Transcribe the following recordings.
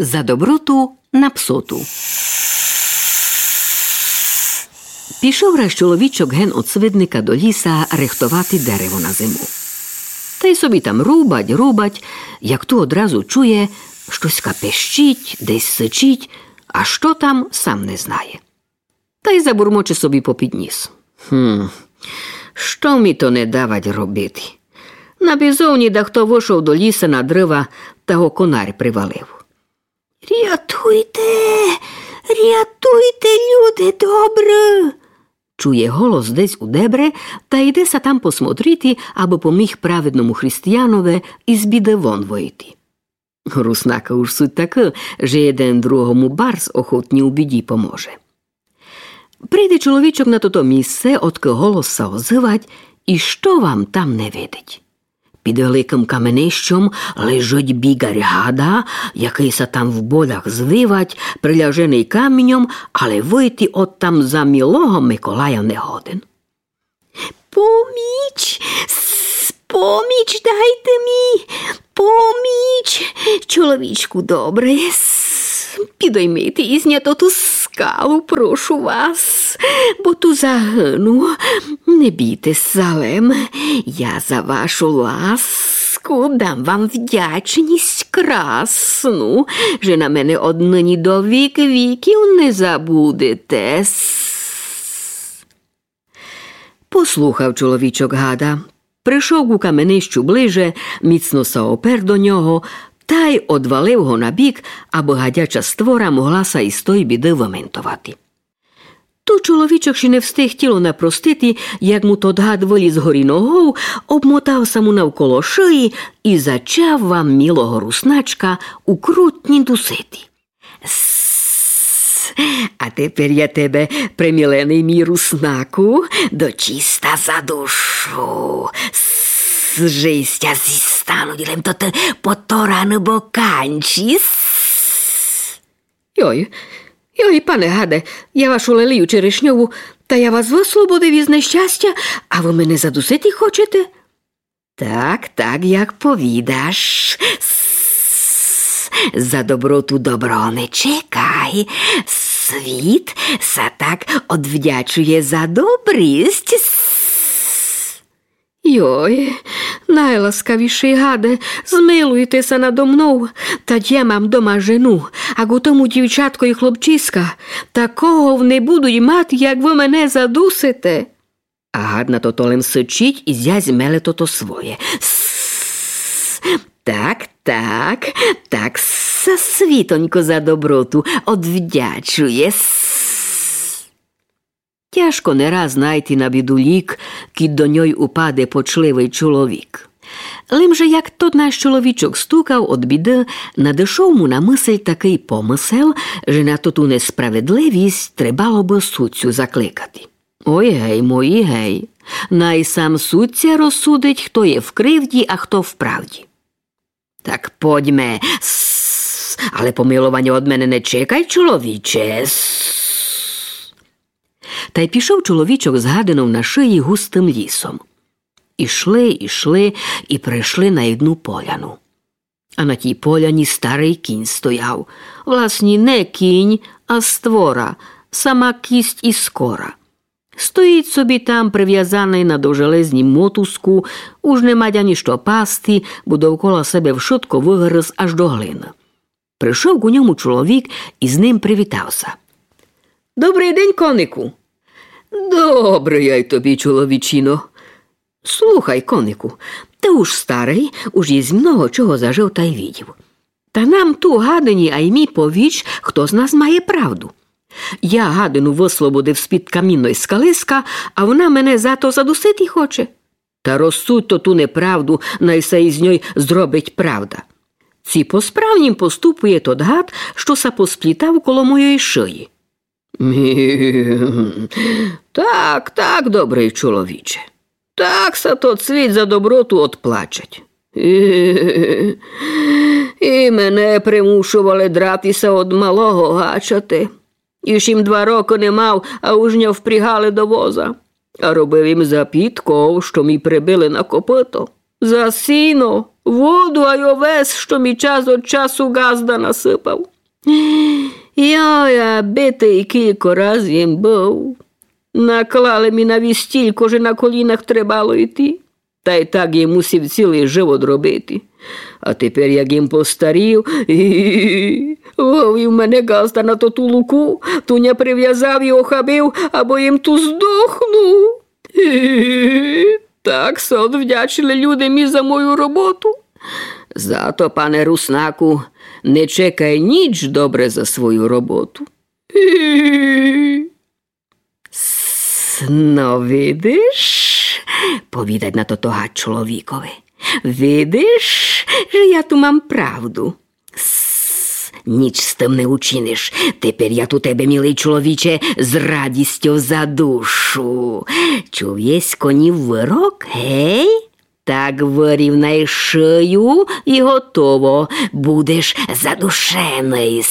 За доброту на псоту. Пішов раз чоловічок ген от свидника до ліса рихтувати дерево на зиму. Та й собі там рубать, як то одразу чує, щось капещить, десь сичить, а що там, сам не знає. Та й забурмоче собі попід ніс. Що мі то не давать робити? На бізовні да хто вийшов до ліса на дрова, та го конар привалив. Рятуйте, люди добре! Чує голос десь у дебре, та йде са там посмотрити, аби поміг праведному християнове із біди вон вийти. Руснака уж суть така, že jeden другому барс охотні у біді поможе. Прийде чоловічок на тото місце, отки голос са озивать, і що вам там не видить? Під великим каменищем лежить бігар гада, який са там в болях звивать, приляжений каменем, але вийти от там за мілого Миколая не годен. Поміч дайте мі, поміч, чоловічку добрий, підоймите із нято ту скалу, прошу вас, бо ту загину. Не бійтесь, Залем, я за вашу ласку дам вам вдячність красну, že на мене однині до віків не забудете. Послухав чоловічок гада, прийшов у каменищу ближе, міцно са опер до нього, та й одвалив го на бік, аби гадяча створа могла са із тої біди виментувати. То чоловічок ще не встиг тіло напростити, як му тот гад виліз горі ногов, обмотав саму навколо шиї і зачав вам мілого русначка у крутні дусити. А тепер я тебе, примілений мій руснаку, дочиста за душу. Жистя зі стану ділем, то ти поторано боканчі. Йой, пане гаде, я вашу лелію черешньову, та я вас вислободив із нещастя, а ви мене задусити хочете? Так, як повідаш. За доброту добро не чекай. Світ са так одвдячує за добрість. Йой, найласкавіший гаде, змилуйтеся надо мною, та я мам дома жену, а го тому дівчатко і хлопчиська, такого не буду й мати, як ви мене задусите. А гад на то толем сичить і зязь меле то своє. Так, са світонько за доброту одвдячує. Тяжко не раз знайти на біду лік, кід до ньой упаде почливий чоловік. Лим же, як тот наш чоловічок стукав од біди, надишов му на мисль такий помисел, že на ту несправедливість требало би судцю закликати. Ой гей, мої гей, най сам судця розсудить, хто є в кривді, а хто в правді. Так подьме, але помилування од мене не чекай, чоловіче. Та й пішов чоловічок з гадином на шиї густим лісом. Ішли і прийшли на одну поляну. А на тій поляні старий кінь стояв. Власні, не кінь, а створа, сама кість і скора. Стоїть собі там, прив'язаний на довжелезнім мотузку, уж не мадя ніщо пасти, бо довкола себе вшотко вигриз аж до глини. Прийшов к ньому чоловік і з ним привітався. «Добрий день, конику!» «Добрий я й тобі, чоловічино!» «Слухай, конику, ти уж старий, уж єсть много чого зажив та й відів. Та нам ту гадині, а й мій повіч, хто з нас має правду. Я гадину вислободив з-під камінної скалиска, а вона мене зато задусити хоче. Та розсудь то ту неправду, най се із ньой зробить правда. Ці по-справнім поступує тот гад, що са посплітав коло моєї шиї». Так, добрий чоловіче. Так са тот світ за доброту отплачать. І мене примушували дратися од малого гачати. І ж їм 2 роки не мав, а уж не впрягали до воза. А робив їм за підков, що мі прибили на копито. За сіно, воду, а й овес, що мі час від часу газда насипав. Я битий кілька разів був. Наклали мені на віз стільки, що на колінах требало йти. Та й так я мусив цілий живот робити. А тепер, як їм постарів, ловив мене газда на ту луку, туня прив'язав і охабив, або їм ту здохну. Так сон вдячили люди мені за мою роботу. Зато, пане Руснаку, не чекай ніч добре за свою роботу. No видиш, повідать на то гад чоловікові. Видиш, що я ту мам правду. Ніч з тим не учиниш. Тепер я ту тебе, милий чоловіче, з радістю за душу. Чув єсть конів вирок, гей? Так вирівнай шию і готово. Будеш задушений.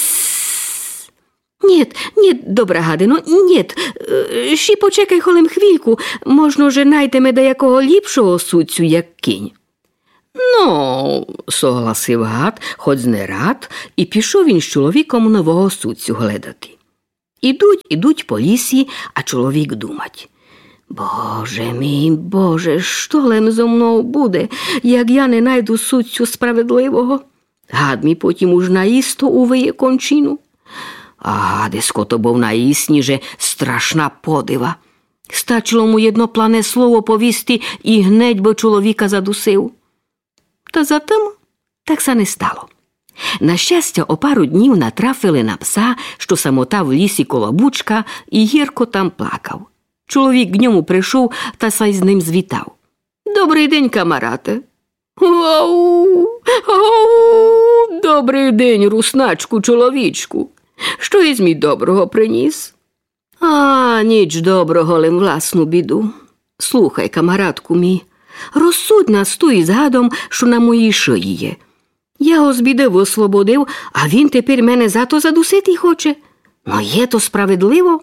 Нет, добра гадино, нет. Ще почекай холем хвильку. Можна же найдеме до якого ліпшого судцю, як кінь. Ну, согласив гад, хоч не рад, і пішов він з чоловіком нового судцю гледати. Ідуть по лісі, а чоловік думать. Боже мій, Боже, що лем зо мною буде, як я не найду судцю справедливого? Гад мій потім уж наїсто увиє кончину. А гадисько то був наїсніже страшна подива. Стачило му єдноплане слово повісти і гнедь би чоловіка задусив. Та затим так са не стало. На щастя, о пару днів натрафили на пса, що самотав в лісі коло бучка, і гірко там плакав. Чоловік к ньому прийшов та сай з ним звітав. «Добрий день, камарате!» «Ау! Ау! Добрий день, русначку, чоловічку! Що із мій доброго приніс?» «А, ніч доброго, лим власну біду. Слухай, камаратку мій, розсудь нас ту із гадом, що на моїй шиї є. Я його з біди висвободив, а він тепер мене зато задусити хоче. Ну є то справедливо?»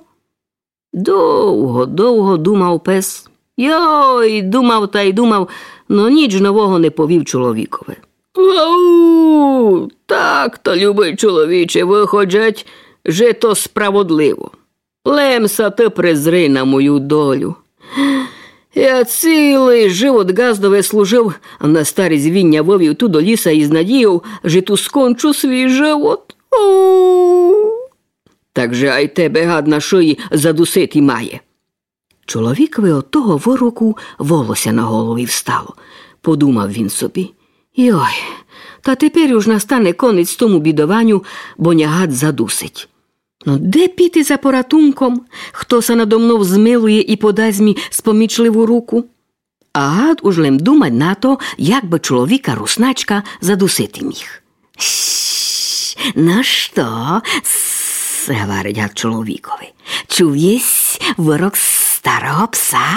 Довго думав пес. Йой, думав та й думав, но ніч нового не повів чоловікове. «Ау, так-то, любий чоловіче, виходять, же то справедливо. Лемса ти презри на мою долю. Я цілий живот газдове служив, а на старість віння вовів ту до ліса із надією, що ту скончу свій живот. Ау! Так же ай тебе гад на шиї задусити має». Чоловікові от того вироку волосся на голові встало. Подумав він собі. Йой, та тепер уж настане конець тому бідованню, бо нягад задусить. Ну, де піти за поратунком? Хто се надо мною змилує і подасть мені спомічливу руку? А гад уж лем думать на то, як би чоловіка русначка задусити міг. «Ну що?» – говорить гад чоловікові. «Чув єсть вирок старого пса?»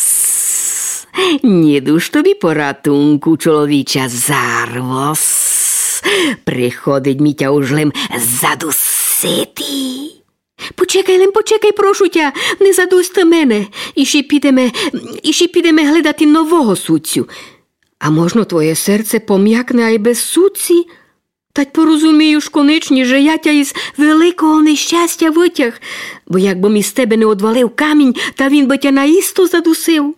«Не душ тобі поратунку, чоловіча зарво. Приходить мітя ужлем задусити». Почекай, прошу тя, не задуйте мене. І ще підеме гледати нового судцю. А можна твоє серце пом'якне, а й без судці? Та й порозумію ж конечні, що я тя із великого нещастя витяг, бо якби мій з тебе не одвалив камінь, та він би тя наїсто задусив».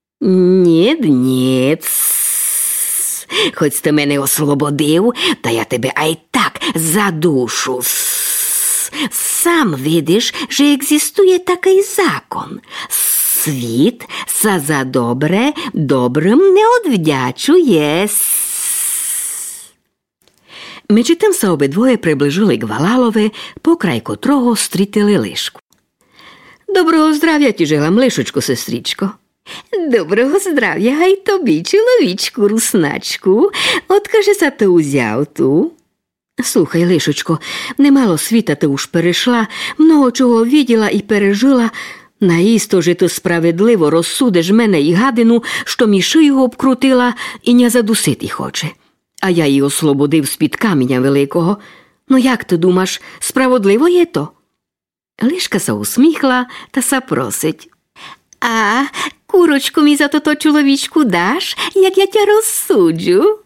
Ні, хоч ти мене освободив, та я тебе ай так задушу. Сам видиш, що екзистує такий закон. Світ за добре добрим не одвдячує. Між тим се обидвоє приближили к Валалове, покрай котрого стрітили лишку. «Доброго здрав'я ті желам, лишечко, сестричко». «Доброго здрав'я, гай тобі, чоловічку, русначку. Откаже са ти узяв ту?» «Слухай, лишечко, немало світа ти уж перейшла, много чого виділа і пережила. Наїсто же ти справедливо розсудиш мене і гадину, що мі шию обкрутила і не задусити хоче. А я її ослободив з-під каменя великого. Ну як ти думаш, справедливо є то?» Лишка са усміхла та са просить. «А, курочку мі за то чоловічку даш, як я тя розсуджу?»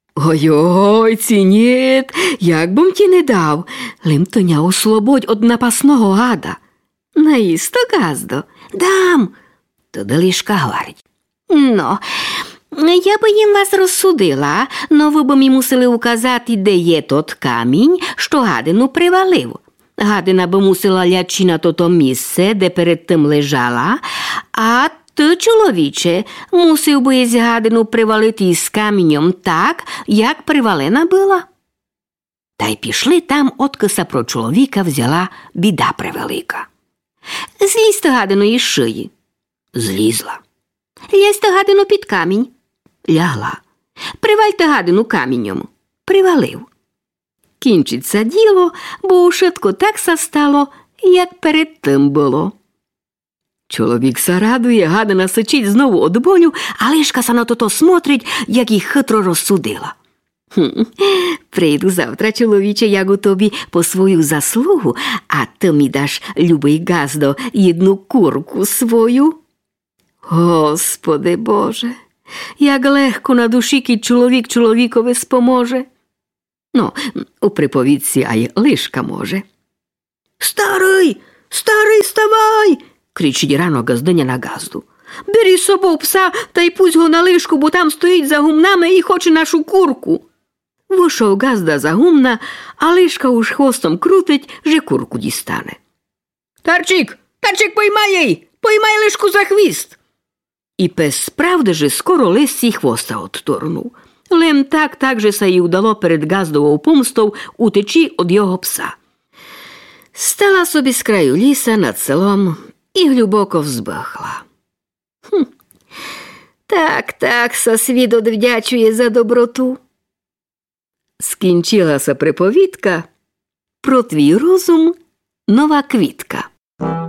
Ой-ой, цінєт, як бом ті не дав, лим то ня ослободь од напасного гада. Наїсто, газдо, дам. Тоді Лишка говорить. Ну, я би їм вас розсудила, но ви б мені мусили указати, де є тот камінь, що гадину привалив. Гадина би мусила лячи на тото місце, де перед тим лежала, а ти, чоловіче, мусив би із гадину привалити із камінем так, як привалена була. Та й пішли там, откиса про чоловіка взяла біда превелика. Злізьте гадину із шиї. Злізла. Лізьте гадину під камінь. Лягла. Привальте гадину камінням. Привалив. Кінчиться діло, бо у швидко так стало, як перед тим було. Чоловік се радує, гадина сичить знову од болю, а Лишка са на то смотрить, як їх хитро розсудила. Прийду завтра, чоловіче, як у тобі по свою заслугу, а ти мі даш, любий газдо, єдну курку свою. Господи Боже, як легко на душі, кіт чоловік чоловікові споможе. Ну, у приповідці, а й Лишка може. Старий, старий, ставай! Кричить рано газдиня на газду. Бери з собою пса та й пусть го на Лишку, бо там стоїть за гумнами і хоче нашу курку. Вийшов газда за гумна, а Лишка уж хвостом крутить, же курку дістане. Тарчик, Тарчик, поймай їй! Поймай Лишку за хвіст! І пес справді же скоро лисці хвоста отторнув. Лем так же се й удало перед газдовою помстою утечі од його пса. Стала собі з краю ліса над селом і глибоко взбахла. Так, со світ одвдячує за доброту. Скінчилася приповідка, про твій розум нова квітка.